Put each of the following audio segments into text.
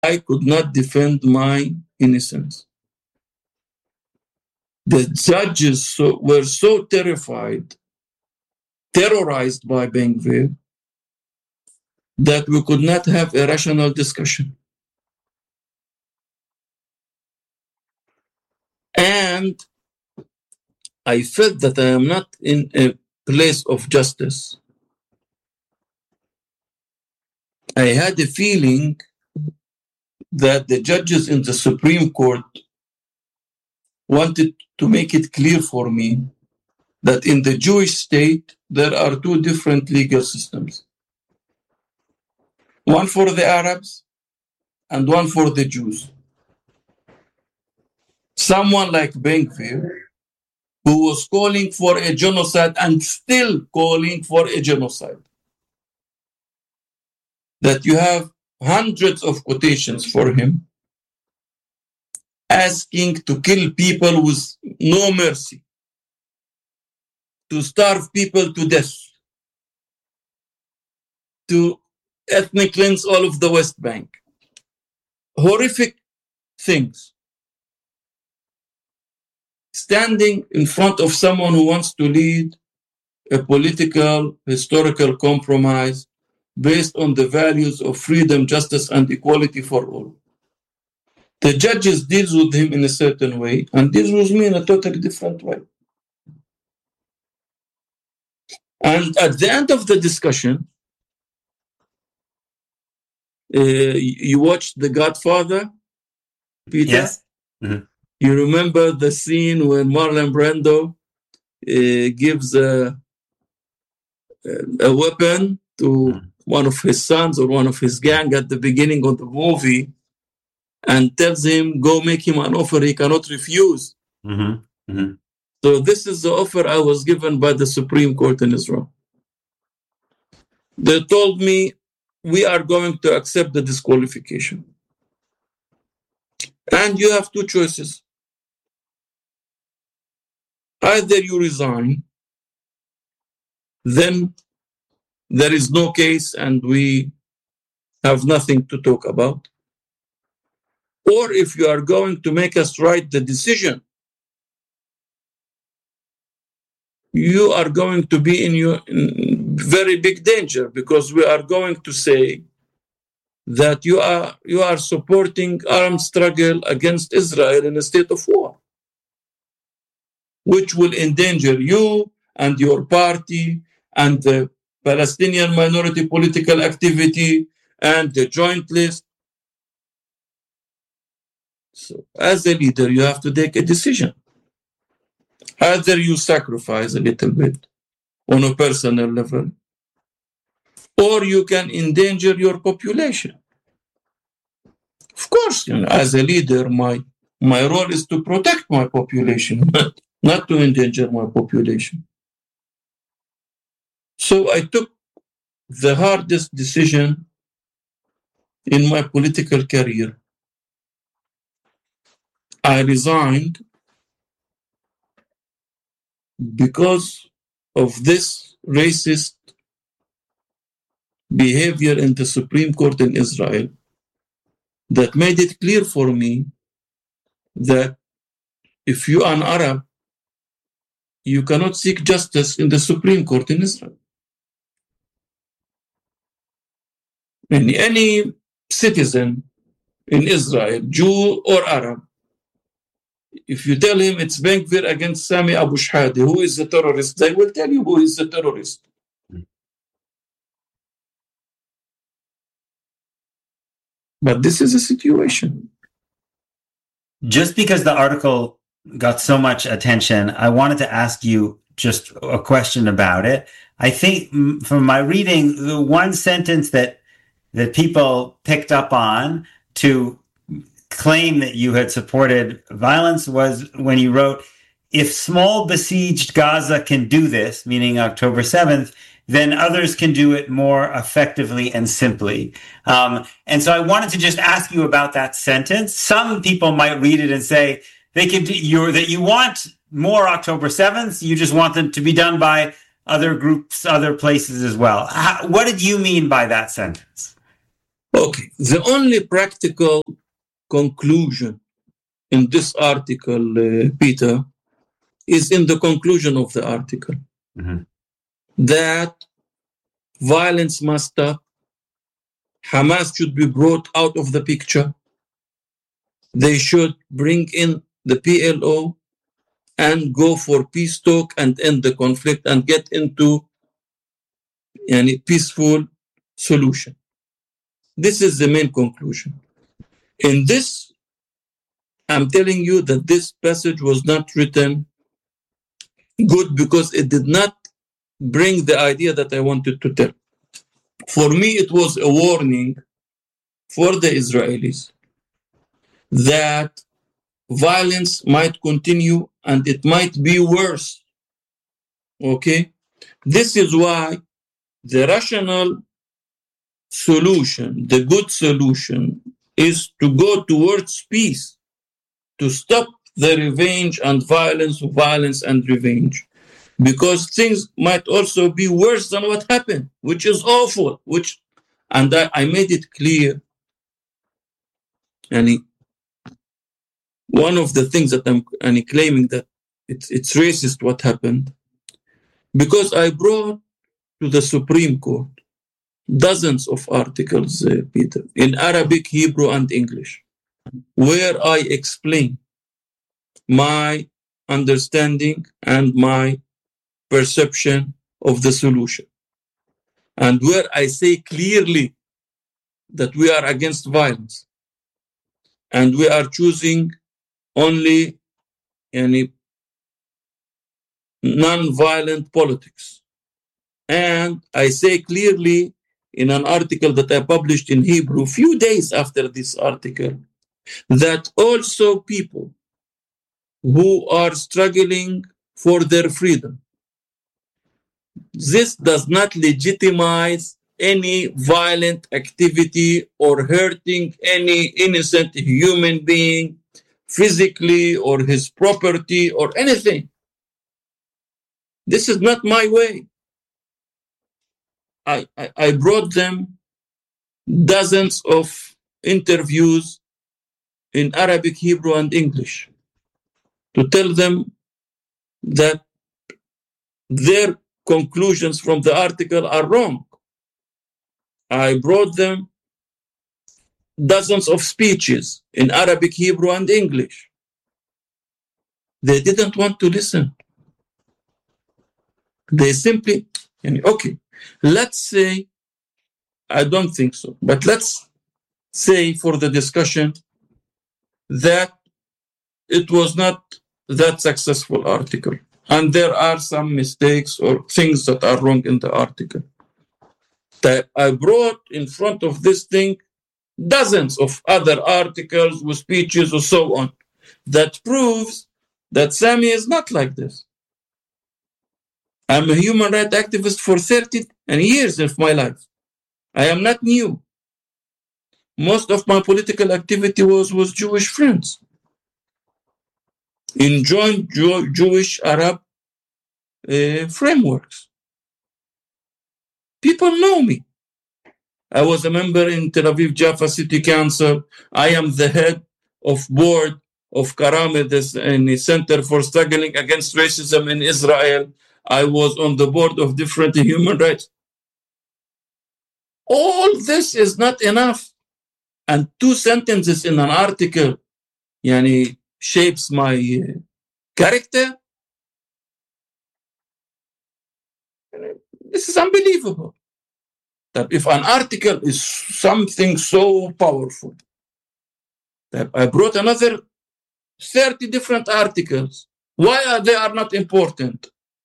I could not defend my innocence. The judges were so terrorized by Ben-Gvir, that we could not have a rational discussion. And I felt that I am not in a place of justice. I had a feeling that the judges in the Supreme Court wanted to make it clear for me that in the Jewish state, there are two different legal systems. One for the Arabs and one for the Jews. Someone like Ben-Gvir, who was calling for a genocide and still calling for a genocide. That you have hundreds of quotations for him, asking to kill people with no mercy, to starve people to death, to ethnic cleanse all of the West Bank. Horrific things. Standing in front of someone who wants to lead a political, historical compromise based on the values of freedom, justice, and equality for all. The judges deal with him in a certain way and deal with me in a totally different way. And at the end of the discussion, you watched The Godfather, Peter? Yes. Mm-hmm. You remember the scene when Marlon Brando gives a weapon to one of his sons or one of his gang at the beginning of the movie and tells him, go make him an offer he cannot refuse. Mm-hmm. Mm-hmm. So this is the offer I was given by the Supreme Court in Israel. They told me, we are going to accept the disqualification. And you have two choices. Either you resign, then there is no case and we have nothing to talk about. Or if you are going to make us write the decision, you are going to be in very big danger, because we are going to say that you are supporting armed struggle against Israel in a state of war, which will endanger you and your party and the Palestinian minority political activity and the joint list. So as a leader, you have to take a decision. Either you sacrifice a little bit on a personal level, or you can endanger your population. Of course, as a leader, my role is to protect my population, not to endanger my population. So I took the hardest decision in my political career. I resigned because of this racist behavior in the Supreme Court in Israel that made it clear for me that if you are an Arab, you cannot seek justice in the Supreme Court in Israel. And any citizen in Israel, Jew or Arab, if you tell him it's Ben-Gvir against Sami Abu Shhadi, who is the terrorist, they will tell you who is the terrorist. But this is a situation. Just because the article got so much attention, I wanted to ask you just a question about it. I think from my reading, the one sentence that people picked up on to claim that you had supported violence was when you wrote, if small besieged Gaza can do this, meaning October 7th, then others can do it more effectively and simply. And so I wanted to just ask you about that sentence. Some people might read it and say they could that you want more October 7th. You just want them to be done by other groups, other places as well. What did you mean by that sentence? Okay, the only practical conclusion in this article, Peter, is in the conclusion of the article, that violence must stop, Hamas should be brought out of the picture, they should bring in the PLO and go for peace talk and end the conflict and get into a peaceful solution. This is the main conclusion. In this, I'm telling you that this passage was not written good because it did not bring the idea that I wanted to tell. For me, it was a warning for the Israelis that violence might continue and it might be worse. Okay? This is why the rational solution, the good solution, is to go towards peace, to stop the revenge and violence and revenge. Because things might also be worse than what happened, which is awful. And I made it clear. And one of the things that I'm claiming that it's racist what happened, because I brought to the Supreme Court dozens of articles, Peter, in Arabic, Hebrew, and English, where I explain my understanding and my perception of the solution, and where I say clearly that we are against violence and we are choosing only any non-violent politics. And I say clearly in an article that I published in Hebrew a few days after this article that also people who are struggling for their freedom, this does not legitimize any violent activity or hurting any innocent human being physically or his property or anything. This is not my way. I brought them dozens of interviews in Arabic, Hebrew, and English to tell them that their conclusions from the article are wrong. I brought them dozens of speeches in Arabic, Hebrew, and English. They didn't want to listen. They simply, okay, let's say, I don't think so, but let's say for the discussion that it was not that successful article, and there are some mistakes or things that are wrong in the article. That I brought in front of this thing dozens of other articles with speeches or so on that proves that Sami is not like this. I'm a human rights activist for 30 years of my life. I am not new. Most of my political activity was with Jewish friends in joint Jewish-Arab frameworks. People know me. I was a member in Tel Aviv Jaffa City Council. I am the head of board of Karame, the Center for Struggling Against Racism in Israel. I was on the board of different human rights. All this is not enough. And 2 sentences in an article shapes my character. This is unbelievable. That if an article is something so powerful, that I brought another 30 different articles. Why they are not important?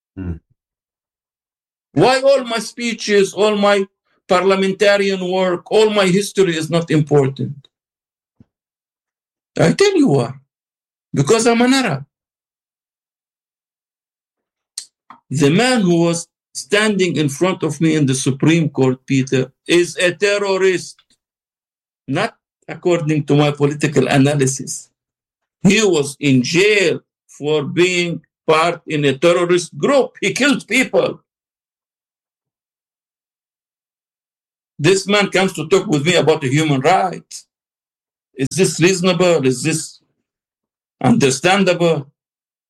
Why all my speeches, all my parliamentarian work, all my history is not important? I tell you why. Because I'm an Arab. The man who was standing in front of me in the Supreme Court, Peter, is a terrorist, not according to my political analysis. He was in jail for being part in a terrorist group. He killed people. This man comes to talk with me about the human rights. Is this reasonable? Is this understandable?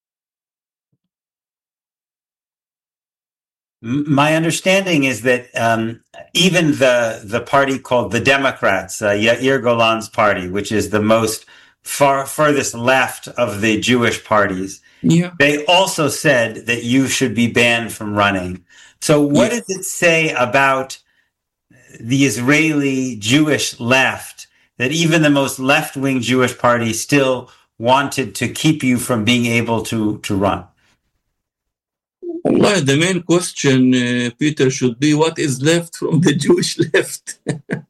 My understanding is that even the party called the Democrats, Yair Golan's party, which is the most furthest left of the Jewish parties, they also said that you should be banned from running. So what does it say about the Israeli Jewish left that even the most left-wing Jewish party still wanted to keep you from being able to run? Allah, the main question, Peter, should be what is left from the Jewish left?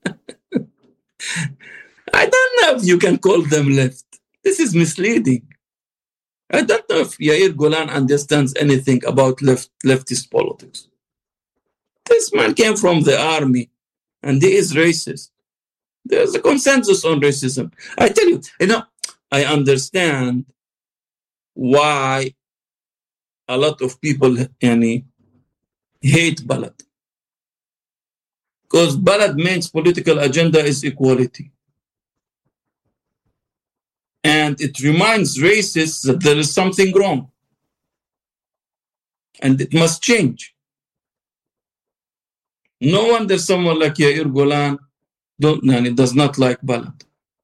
I don't know if you can call them left. This is misleading. I don't know if Yair Golan understands anything about leftist politics. This man came from the army, and he is racist. There's a consensus on racism. I tell you, I understand why a lot of people hate Balad. Because Balad means political agenda is equality. And it reminds racists that there is something wrong. And it must change. No wonder someone like Yair Golan does not like Balad.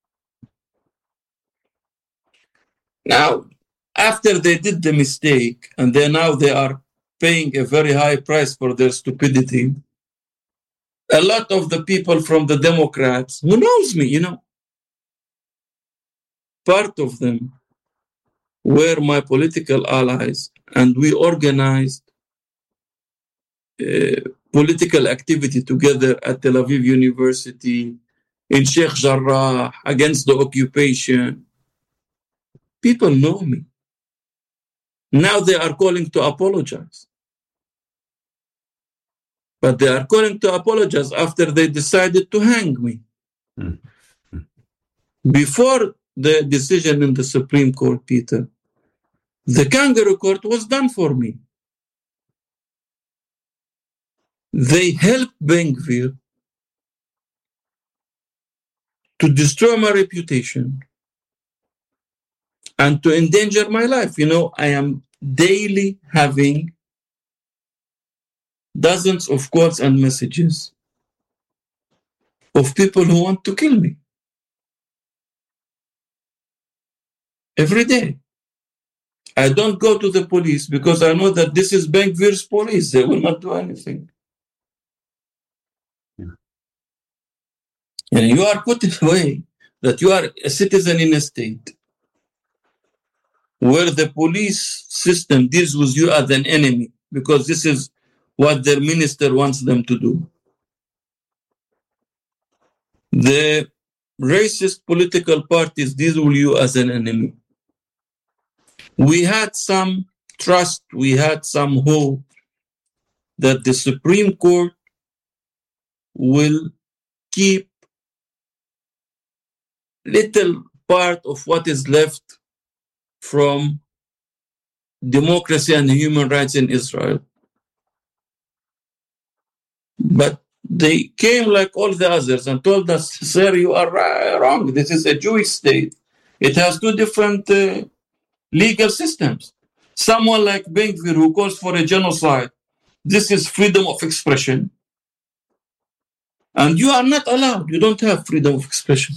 Now, after they did the mistake, and now they are paying a very high price for their stupidity, a lot of the people from the Democrats, who knows me, part of them were my political allies, and we organized political activity together at Tel Aviv University, in Sheikh Jarrah, against the occupation. People know me. Now they are calling to apologize. But they are calling to apologize after they decided to hang me. Before the decision in the Supreme Court, Peter, the Kangaroo Court was done for me. They helped Ben Gvir to destroy my reputation and to endanger my life. I am daily having dozens of calls and messages of people who want to kill me. Every day. I don't go to the police because I know that this is Ben Gvir's police. They will not do anything. And you are put in a way that you are a citizen in a state where the police system deals with you as an enemy because this is what their minister wants them to do. The racist political parties deal with you as an enemy. We had some trust, we had some hope that the Supreme Court will keep little part of what is left from democracy and human rights in Israel. But they came like all the others and told us, sir, you are wrong. This is a Jewish state. It has two different legal systems. Someone like Ben Gvir who calls for a genocide, this is freedom of expression. And you are not allowed. You don't have freedom of expression.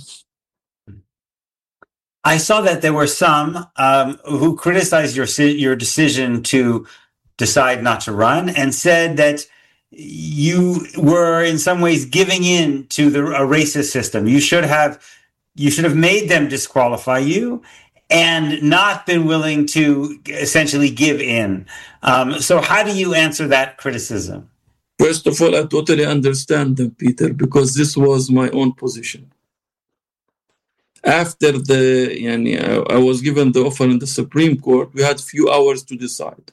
I saw that there were some who criticized your decision to decide not to run and said that you were in some ways giving in to a racist system. You should have made them disqualify you and not been willing to essentially give in. So how do you answer that criticism? First of all, I totally understand them, Peter, because this was my own position. After I was given the offer in the Supreme Court, we had few hours to decide.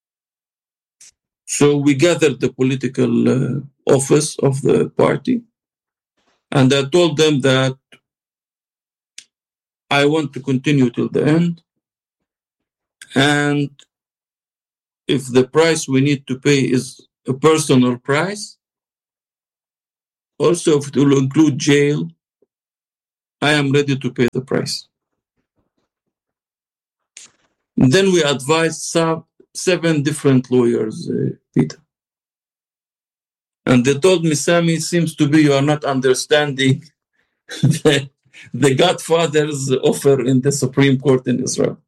So we gathered the political office of the party, and I told them that I want to continue till the end, and if the price we need to pay is a personal price, Also, if it will include jail, I am ready to pay the price. Then we advised 7 different lawyers, Peter. And they told me, Sami, it seems to be you are not understanding the Godfather's offer in the Supreme Court in Israel.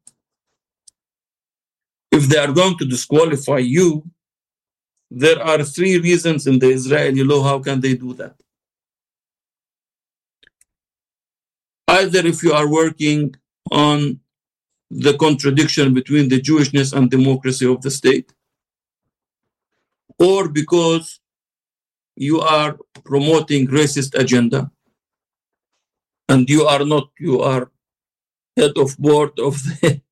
If they are going to disqualify you, there are 3 reasons in the Israeli law. How can they do that? Either if you are working on the contradiction between the Jewishness and democracy of the state, or because you are promoting racist agenda, and you are head of board of the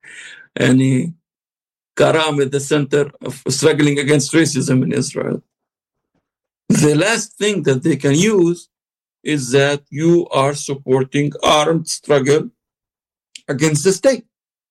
Karam at the center of struggling against racism in Israel. The last thing that they can use is that you are supporting armed struggle against the state.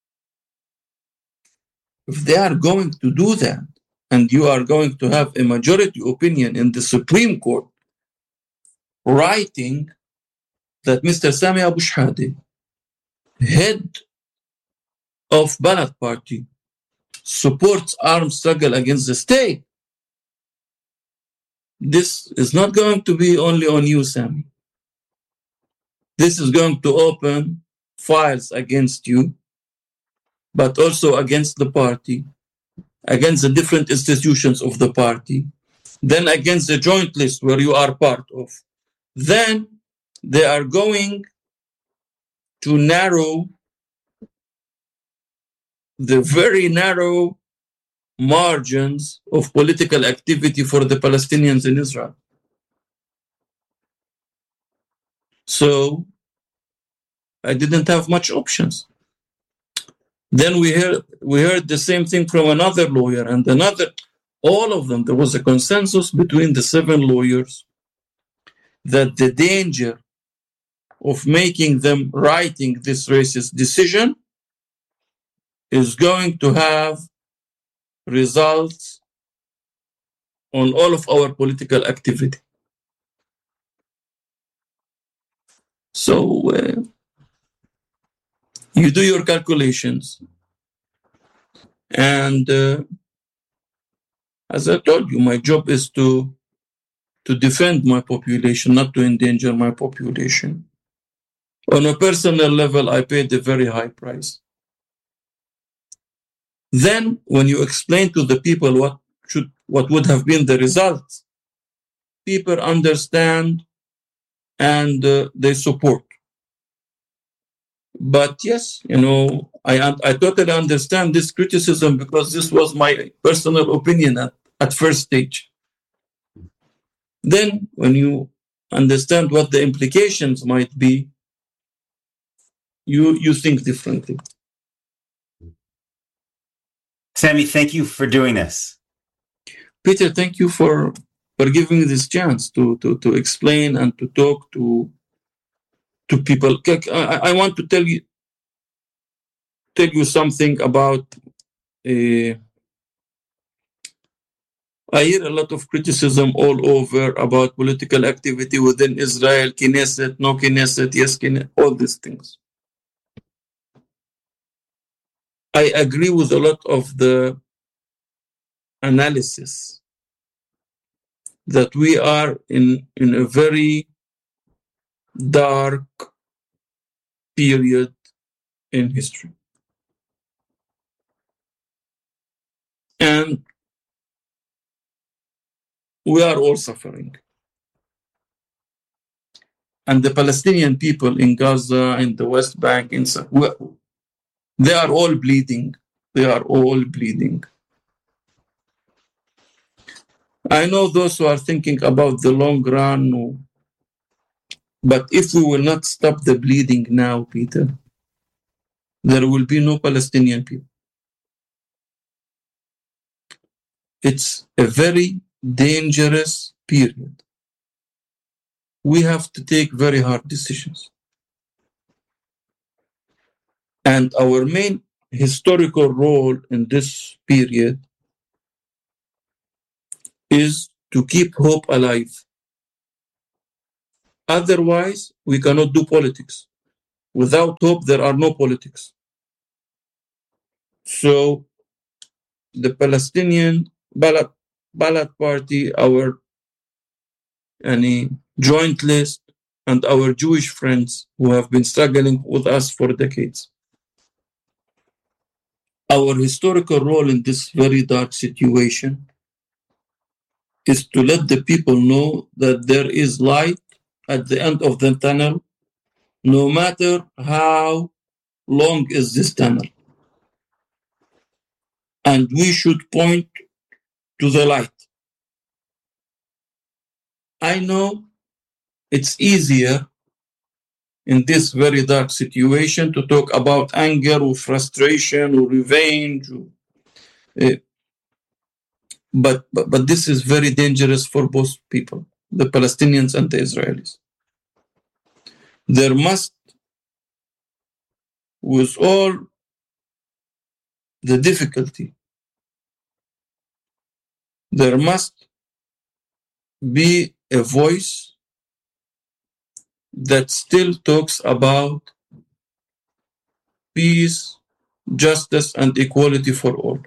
If they are going to do that, and you are going to have a majority opinion in the Supreme Court writing that Mr. Sami Abu Shhadi, head of Balad Party, supports armed struggle against the state, this is not going to be only on you, Sami. This is going to open files against you, but also against the party, against the different institutions of the party, then against the joint list where you are part of. Then they are going to narrow the very narrow margins of political activity for the Palestinians in Israel. So I didn't have much options. Then we heard the same thing from another lawyer and another. All of them, there was a consensus between the 7 lawyers that the danger of making them writing this racist decision is going to have results on all of our political activity. So you do your calculations, and as I told you, my job is to defend my population, not to endanger my population. On a personal level, I paid a very high price. Then, when you explain to the people what would have been the results, people understand and they support. But yes, I totally understand this criticism because this was my personal opinion at first stage. Then, when you understand what the implications might be, you think differently. Sami, thank you for doing this. Peter, thank you for giving me this chance to explain and to talk to people. I want to tell you something about. I hear a lot of criticism all over about political activity within Israel, Knesset, no Knesset, yes Knesset, all these things. I agree with a lot of the analysis that we are in a very dark period in history. And we are all suffering. And the Palestinian people in Gaza, in the West Bank, they are all bleeding. They are all bleeding. I know those who are thinking about the long run, but if we will not stop the bleeding now, Peter, there will be no Palestinian people. It's a very dangerous period. We have to take very hard decisions. And our main historical role in this period is to keep hope alive. Otherwise, we cannot do politics. Without hope, there are no politics. So the Palestinian Balad Party, our joint list, and our Jewish friends who have been struggling with us for decades. Our historical role in this very dark situation is to let the people know that there is light at the end of the tunnel, no matter how long is this tunnel. And we should point to the light. I know it's easier in this very dark situation to talk about anger or frustration or revenge. But this is very dangerous for both people, the Palestinians and the Israelis. There must, with all the difficulty, there must be a voice that still talks about peace, justice, and equality for all.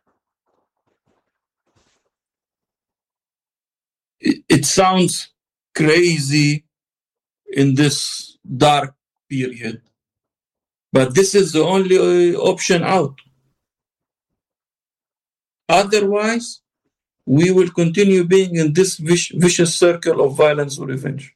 It sounds crazy in this dark period, but this is the only option out. Otherwise, we will continue being in this vicious circle of violence or revenge.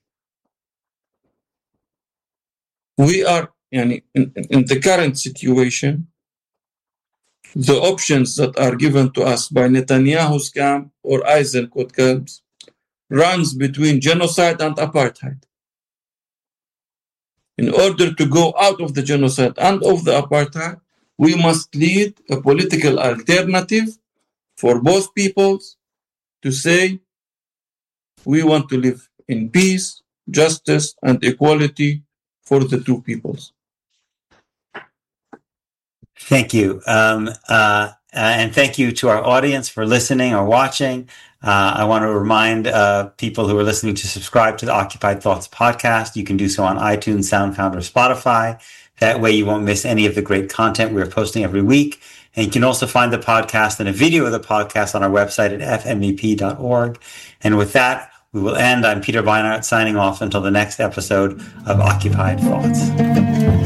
We are, in the current situation, the options that are given to us by Netanyahu's camp or Eisenkot camps runs between genocide and apartheid. In order to go out of the genocide and of the apartheid, we must lead a political alternative for both peoples to say, we want to live in peace, justice, and equality for the two peoples. Thank you. And thank you to our audience for listening or watching. I want to remind people who are listening to subscribe to the Occupied Thoughts podcast. You can do so on iTunes, SoundCloud, or Spotify. That way you won't miss any of the great content we're posting every week. And you can also find the podcast and a video of the podcast on our website at fmep.org. And with that, we will end. I'm Peter Beinart signing off until the next episode of Occupied Thoughts.